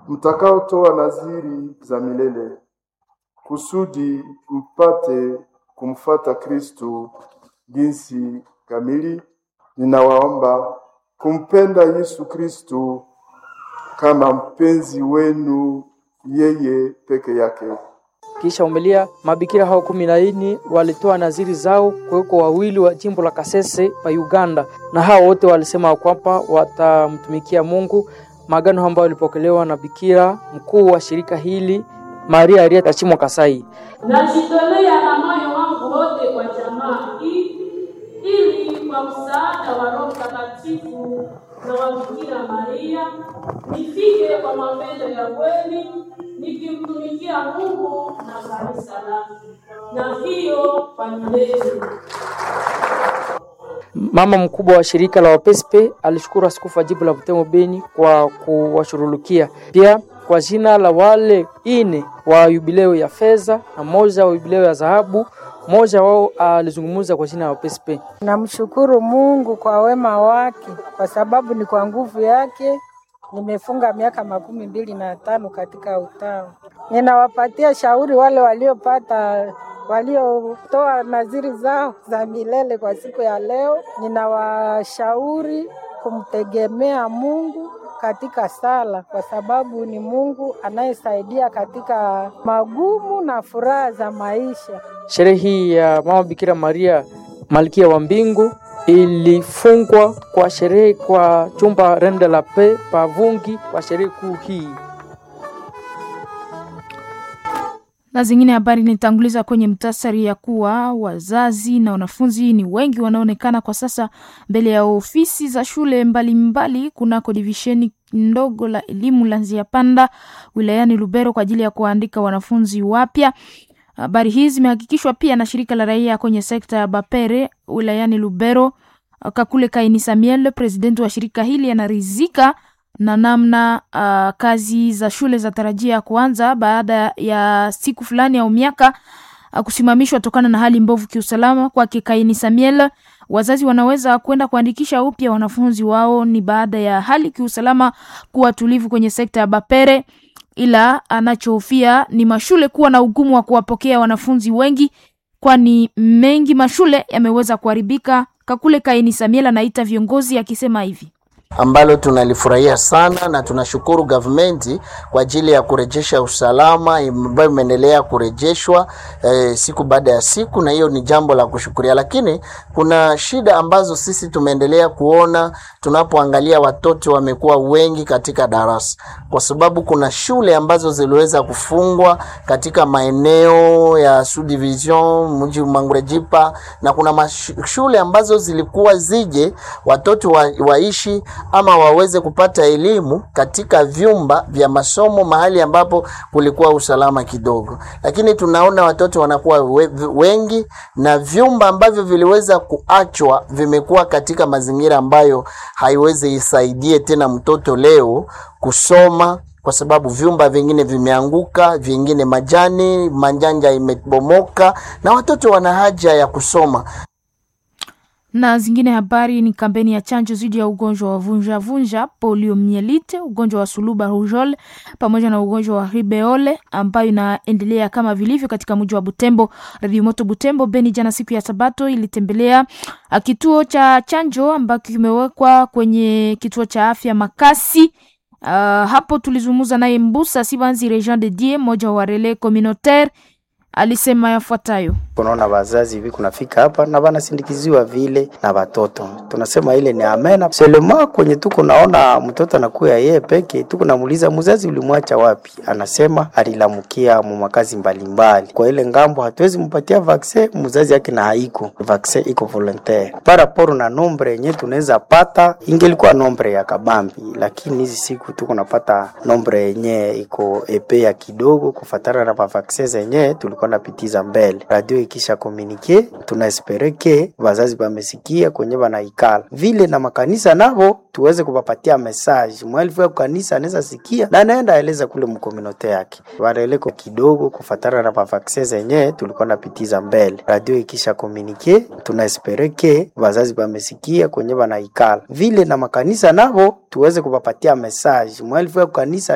mtakaotoa naziri za milele, kusudi mpate kumfuata Kristo jinsi kamili. Ninawaomba kumpenda Yesu Kristo kama mpenzi wenu yeye peke yake. Kisha umelia mabikira hao 14 walitoa naziri zao kwa wawili wa jimbo la Kasese pa Uganda, na hao wote walisema kwamba watamtumikia Mungu, magano ambayo yalipokelewa na bikira mkuu wa shirika hili Maria Arieta Chimo Kasai. Najitolea na moyo wangu wote kwa jamaa ili kwa msaada wa Roho Mtakatifu na wa Bikira Maria nifike kwa mapendo ya kweli, nikimtumikia Mungu na kanisa lake, na hiyo milele. Mama mkubwa wa shirika la Wapespe alishukuru askofu wa jimbo la Butembo Beni kwa kuwashurulukia. Pia kwa jina la wale 4 wa yubileo ya fedha na moja wa yubileo ya dhahabu, mmoja wao alizungumza kwa jina la Wapespe. Namshukuru Mungu kwa wema wake, kwa sababu ni kwa nguvu yake nimefunga miaka 25 katika utawa. Ninawapatia shauri wale waliotoa naziri zao za milele kwa siku ya leo. Ninawashauri kumtegemea Mungu katika sala, kwa sababu ni Mungu anayesaidia katika magumu na furaha za maisha. Sherehe ya Mama Bikira Maria Malkia wa Mbingu ilifungwa kwa sherehe kwa chumba Rende la Pe Pavungi kwa sherehe kuu hii. Na zingine habari nitanguliza kwenye mtasari ya kuwa wazazi na wanafunzi ni wengi wanaonekana kwa sasa mbele ya ofisi za shule mbalimbali kunako divisheni ndogo la elimu la Nziapanda wilayani Lubero kwa ajili ya kuandika wanafunzi wapya. Habari hizi zimehakikishwa pia na shirika la raia kwenye sekta ya Bapere wilayani Lubero. Kakule Kaini Samuel, presidenti wa shirika hili, anaridhika na namna kazi za shule za tarajia kuanza baada ya siku fulani au miaka kusimamishwa tokana na hali mbovu kiusalama. Kwa Kaini Samuel, wazazi wanaweza kwenda kuandikisha upya wanafunzi wao ni baada ya hali kiusalama kuwa tulivu kwenye sekta ya Bapere, ila anachohofia ni mashule kuwa na ugumu wa kuwapokea wanafunzi wengi, kwani mengi mashule yameweza kuharibika. Kakule Kaini Samuel anaita viongozi akisema hivi: ambalo tunalifurahia sana na tunashukuru government kwa ajili ya kurejesha usalama ambayo imeendelea kurejeshwa siku baada ya siku, na hiyo ni jambo la kushukuria. Lakini kuna shida ambazo sisi tumeendelea kuona tunapoangalia watoto wamekuwa wengi katika darasa, kwa sababu kuna shule ambazo ziliweza kufungwa katika maeneo ya Sud Division mji Mangurejipa, na kuna shule ambazo zilikuwa zije watoto waishi ama waweze kupata elimu katika vyumba vya masomo mahali ambapo kulikuwa usalama kidogo. Lakini tunaona watoto wanakuwa wengi na vyumba ambavyo viliweza kuachwa vimekuwa katika mazingira ambayo haiwezi isaidie tena mtoto leo kusoma, kwa sababu vyumba vingine vimeanguka, vingine manjanja imebomoka na watoto wana haja ya kusoma. Na zingine habari ni kampeni ya chanjo dhidi ya ugonjwa wa vunja poliomyelite, ugonjwa wa suluba rougeole pamoja na ugonjwa wa ribeole ambayo inaendelea kama vilivyo katika mji wa Butembo. Radio Moto Butembo Beni jana siku ya Sabato ilitembelea kituo cha chanjo ambacho kimewekwa kwenye kituo cha afya Makasi. Hapo tulizungumza naye Mbusa Sibanzi Region de Die, moja wa relais communautaire, alisema yafuatayo: kunaona wazazi hivi kunafika hapa na wanasindikiziwa vile na watoto. Tunasema ile ni amena. Selema kwenye tuko naona mtoto anakuya yeye peke, tuko namuuliza mzazi ulimwacha wapi? Anasema alilamukia mu makazi mbalimbali. Kwa ile ngambo hatuwezi mpatia vaccine, mzazi yake na haiko. Vaccine iko volontaire. Para poro na nombre yenye tunaweza pata ingelikuwa nombre ya kabambi, lakini hizi siku tuko napata nombre yenye iko epea kidogo kufatana na vaccine zenye tulikuwa napitiza mbele. Radio kisha komunike, tunaespereke wazazi wamesikia kwenye wanaikala vile, na makanisa nao tuweze kupapatia message. Mwalifu ya kanisa anaweza sikia na anaenda eleza kule mkomunote yake wanaeleko kidogo kufatana na vaccine zenye tulikuwa napitiza mbele. Radio kisha komunike, tunaespereke wazazi wamesikia kwenye wanaikala vile, na makanisa nao tuweze kupapatia message. Mwalifu ya kanisa